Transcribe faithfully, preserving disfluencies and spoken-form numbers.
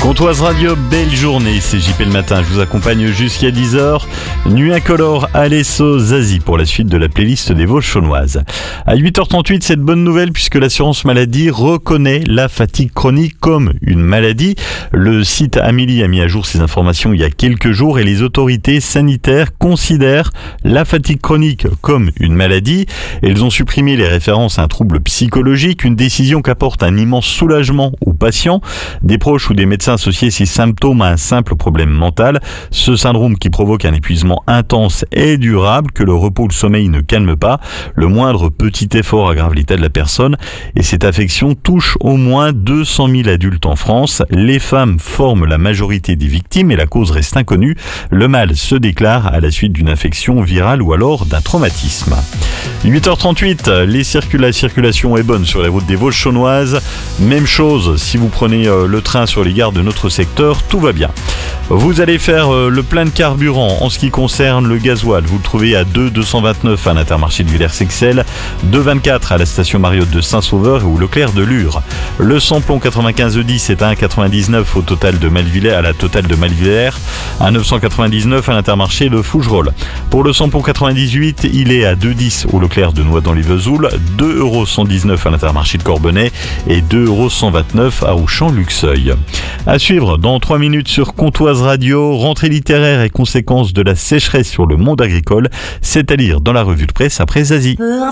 Comptoise Radio, belle journée, c'est J P le matin, je vous accompagne jusqu'à dix heures. Nuit incolore, Alesso, Zazie pour la suite de la playlist des Vosges chaunoises. À huit heures trente-huit, cette bonne nouvelle puisque l'assurance maladie reconnaît la fatigue chronique comme une maladie. Le site Amélie a mis à jour ces informations il y a quelques jours et les autorités sanitaires considèrent la fatigue chronique comme une maladie. Elles ont supprimé les références à un trouble psychologique, une décision qu'apporte un immense soulagement aux patients. Des proches ou des médecins associer ces symptômes à un simple problème mental, ce syndrome qui provoque un épuisement intense et durable que le repos ou le sommeil ne calme pas. Le moindre petit effort aggrave l'état de la personne et cette affection touche au moins deux cent mille adultes en France. Les femmes forment la majorité des victimes et la cause reste inconnue. Le mal se déclare à la suite d'une infection virale ou alors d'un traumatisme. huit heures trente-huit, les circul- la circulation est bonne sur les routes des Vosges chaunoises. Même chose si vous prenez euh, le train sur les gares de notre secteur, tout va bien. Vous allez faire euh, le plein de carburant en ce qui concerne le gasoil. Vous le trouvez à deux virgule deux cent vingt-neuf à l'Intermarché de Villers-Sexel, deux virgule vingt-quatre à la station Mariotte de Saint-Sauveur ou Leclerc de Lure. Le samplon quatre-vingt-quinze dix est à un virgule quatre-vingt-dix-neuf au total de Malvillers, à la totale de Malvillers, à neuf cent quatre-vingt-dix-neuf à l'Intermarché de Fougerolles. Pour le samplon quatre-vingt-dix-huit, il est à deux virgule dix au Leclerc de Noix-dans-les-Vesoul, deux virgule cent dix-neuf euros à l'Intermarché de Corbonnet et deux virgule cent vingt-neuf euros à Auchan-Luxeuil. À suivre dans trois minutes sur Comptoise Radio, rentrée littéraire et conséquences de la sécheresse sur le monde agricole, c'est à lire dans la revue de presse après Zazie.